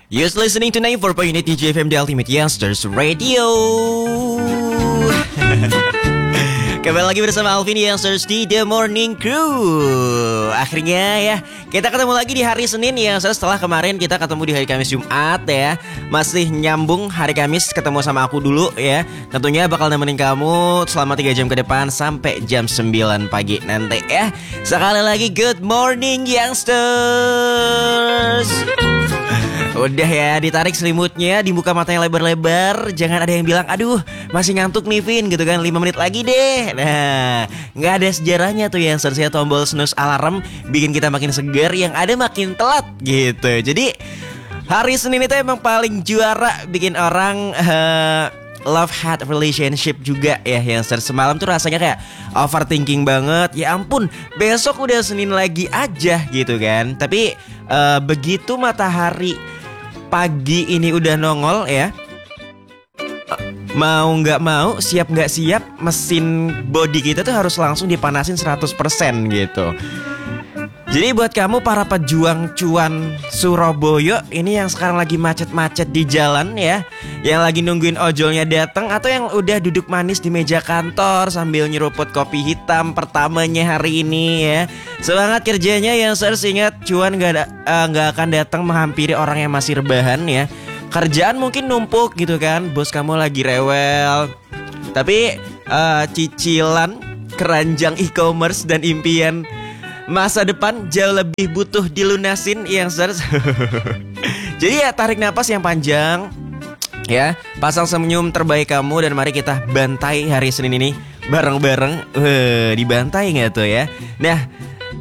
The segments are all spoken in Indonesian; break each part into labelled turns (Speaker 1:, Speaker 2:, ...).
Speaker 1: You're listening to 94.8 DJFM, The Ultimate Youngsters Radio. Kembali lagi bersama Alvin Youngsters di The Morning Crew. Akhirnya ya, kita ketemu lagi di hari Senin ya. Setelah kemarin kita ketemu di hari Kamis Jumat ya. Masih nyambung hari Kamis ketemu sama aku dulu ya. Tentunya bakal nemenin kamu selama 3 jam ke depan sampai jam 9 pagi nanti ya. Sekali lagi good morning Youngsters. Udah ya, ditarik selimutnya, dibuka matanya lebar-lebar. Jangan ada yang bilang, aduh masih ngantuk nih Vin gitu kan, 5 menit lagi deh. Nah, gak ada sejarahnya tuh yang sersia tombol snooze alarm bikin kita makin segar, yang ada makin telat gitu. Jadi hari Senin itu emang paling juara bikin orang love-hate relationship juga ya. Yang semalam tuh rasanya kayak overthinking banget. Ya ampun, besok udah Senin lagi aja gitu kan. Tapi begitu matahari pagi ini udah nongol ya, mau gak mau, siap gak siap, mesin body kita tuh harus langsung dipanasin 100% gitu. Jadi buat kamu para pejuang cuan Surabaya ini yang sekarang lagi macet-macet di jalan ya, yang lagi nungguin ojolnya datang, atau yang udah duduk manis di meja kantor sambil nyeruput kopi hitam pertamanya hari ini ya. Semangat kerjanya yang harus ingat, cuan gak akan datang menghampiri orang yang masih rebahan ya. Kerjaan mungkin numpuk gitu kan, bos kamu lagi rewel, tapi cicilan, keranjang e-commerce dan impian masa depan jauh lebih butuh dilunasin yang harus. Jadi ya, tarik napas yang panjang ya, pasang senyum terbaik kamu, dan mari kita bantai hari Senin ini bareng-bareng. Dibantai gak tuh ya? Nah,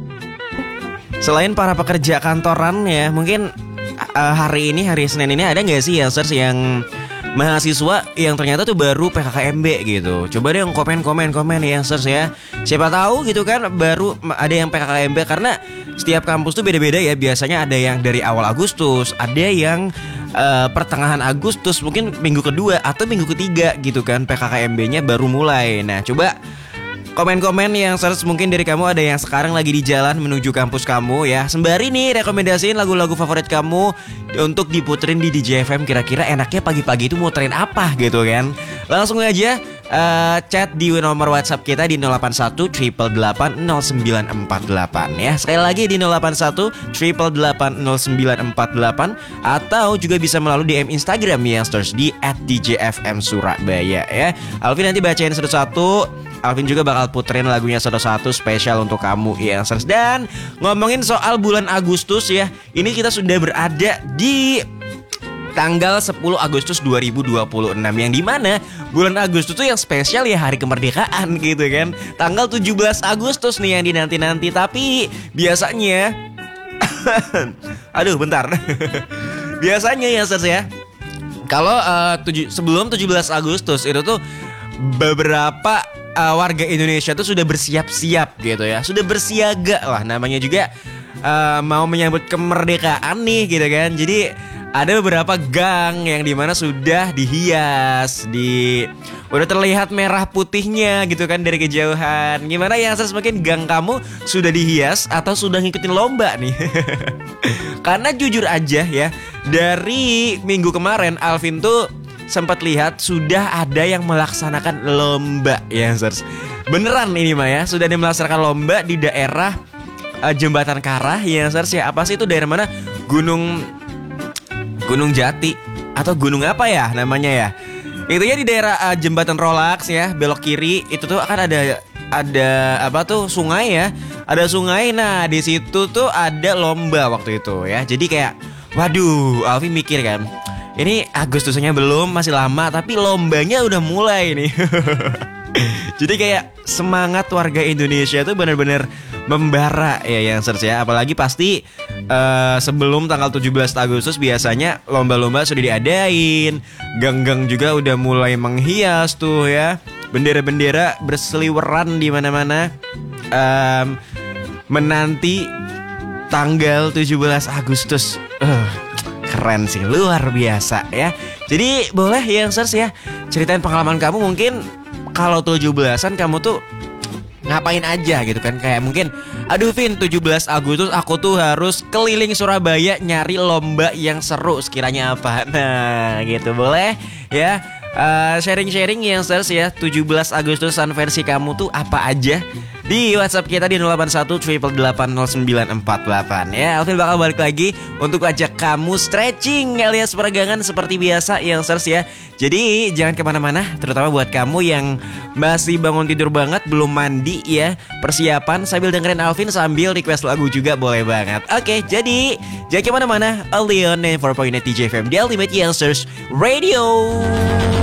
Speaker 1: selain para pekerja kantoran ya, mungkin hari Senin ini ada gak sih yang mahasiswa yang ternyata tuh baru PKKMB gitu? Coba deh yang komen ya ya. Siapa tahu gitu kan baru ada yang PKKMB, karena setiap kampus tuh beda-beda ya. Biasanya ada yang dari awal Agustus, ada yang pertengahan Agustus, mungkin minggu kedua atau minggu ketiga gitu kan PKKMB-nya baru mulai. Nah, coba komen-komen yang mungkin dari kamu ada yang sekarang lagi di jalan menuju kampus kamu ya. Sembari nih rekomendasiin lagu-lagu favorit kamu untuk diputerin di DJ FM. Kira-kira enaknya pagi-pagi itu muterin apa gitu kan. Langsung aja chat di nomor WhatsApp kita di 081 888 0948 ya. Sekali lagi di 081 888 0948, atau juga bisa melalui DM Instagram Youngsters di @djfmsurabaya ya. Alvin nanti bacain satu-satu. Alvin juga bakal puterin lagunya satu-satu spesial untuk kamu Youngsters. Dan ngomongin soal bulan Agustus ya, ini kita sudah berada di tanggal 10 Agustus 2026, yang dimana bulan Agustus tuh yang spesial ya, hari kemerdekaan gitu kan. Tanggal 17 Agustus nih yang dinanti-nanti. Tapi biasanya aduh bentar. Biasanya Youngsters ya, kalau sebelum 17 Agustus itu tuh beberapa warga Indonesia tuh sudah bersiap-siap gitu ya, sudah bersiaga lah, namanya juga mau menyambut kemerdekaan nih gitu kan. Jadi ada beberapa gang yang dimana sudah dihias, udah terlihat merah putihnya gitu kan dari kejauhan. Gimana yang mungkin gang kamu sudah dihias atau sudah ngikutin lomba nih? Karena jujur aja ya, dari minggu kemarin Alvin tuh sempat lihat sudah ada yang melaksanakan lomba ya, beneran ini mah ya, sudah ada yang melaksanakan lomba di daerah Jembatan Karah ya, ya. Apa sih itu, daerah mana? Gunung Jati atau gunung apa ya namanya ya? Itu ya di daerah Jembatan Rolex ya, belok kiri itu tuh akan ada apa tuh, sungai ya, ada sungai. Nah di situ tuh ada lomba waktu itu ya. Jadi kayak waduh, Alfi mikir kan, ini Agustusnya belum, masih lama, tapi lombanya udah mulai nih. Jadi kayak semangat warga Indonesia tuh benar-benar membara ya yang ya. Apalagi pasti sebelum tanggal 17 Agustus biasanya lomba-lomba sudah diadain. Gang-gang juga udah mulai menghias tuh ya. Bendera-bendera berseliweran di mana-mana, menanti tanggal 17 Agustus. Keren sih, luar biasa ya. Jadi boleh Youngsters ya, ceritain pengalaman kamu. Mungkin kalau 17-an kamu tuh ngapain aja gitu kan. Kayak mungkin aduh Vin, 17 Agustus aku tuh harus keliling Surabaya nyari lomba yang seru, sekiranya apa. Nah gitu boleh ya. Sharing-sharing yang seharus ya 17 Agustusan versi kamu tuh apa aja di WhatsApp kita di 081 888 0948 ya. Alvin bakal balik lagi untuk ajak kamu stretching alias peregangan seperti biasa yang seharus ya. Jadi jangan kemana-mana, terutama buat kamu yang masih bangun tidur banget, belum mandi ya, persiapan sambil dengerin Alvin sambil request lagu juga boleh banget. Oke, jadi jangan kemana-mana. Only on 4.8 TJ FM, The Ultimate Youngsters Radio.